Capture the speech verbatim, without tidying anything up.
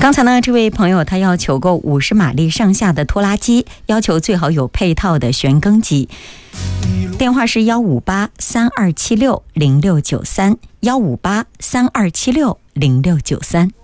刚才呢，这位朋友他要求购五十马力上下的拖拉机，要求最好有配套的旋耕机。电话是幺五八三二七六零六九三，幺五八三二七六零六九三。